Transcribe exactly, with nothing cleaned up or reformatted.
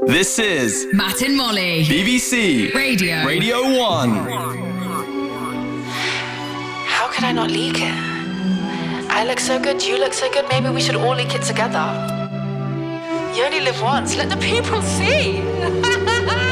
This is Matt and Molly. B B C Radio. Radio one. How could I not leak it? I look so good, you look so good, maybe we should all leak it together. You only live once, let the people see.